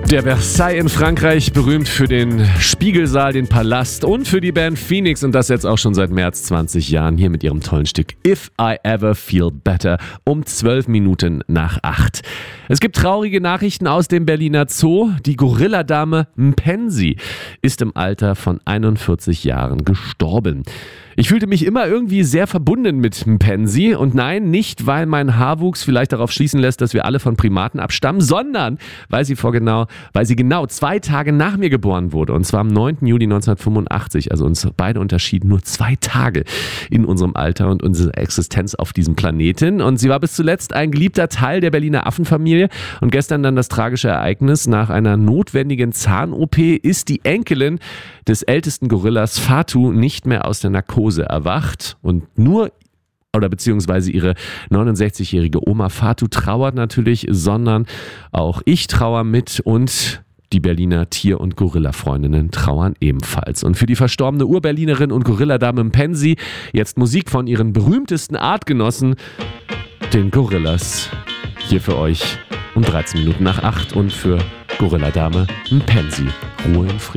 Der Versailles in Frankreich, berühmt für den Spiegelsaal, den Palast und für die Band Phoenix und das jetzt auch schon seit mehr als 20 Jahren hier mit ihrem tollen Stück If I Ever Feel Better um 12 Minuten nach 8. Es gibt traurige Nachrichten aus dem Berliner Zoo. Die Gorilladame Mpensi ist im Alter von 41 Jahren gestorben. Ich fühlte mich immer irgendwie sehr verbunden mit Mpensi und nein, nicht weil mein Haarwuchs vielleicht darauf schließen lässt, dass wir alle von Primaten abstammen, sondern weil sie genau 2 Tage nach mir geboren wurde und zwar am 9. Juli 1985, also uns beide unterschieden nur 2 Tage in unserem Alter und unserer Existenz auf diesem Planeten und sie war bis zuletzt ein geliebter Teil der Berliner Affenfamilie und gestern dann das tragische Ereignis, nach einer notwendigen Zahn-OP ist die Enkelin des ältesten Gorillas Fatu nicht mehr aus der Narkose erwacht und beziehungsweise ihre 69-jährige Oma Fatu trauert natürlich, sondern auch ich trauere mit und die Berliner Tier- und Gorilla-Freundinnen trauern ebenfalls. Und für die verstorbene Urberlinerin und Gorilladame Mpensi jetzt Musik von ihren berühmtesten Artgenossen, den Gorillas. Hier für euch um 13 Minuten nach 8 und für Gorilladame Mpensi. Ruhe in Frieden.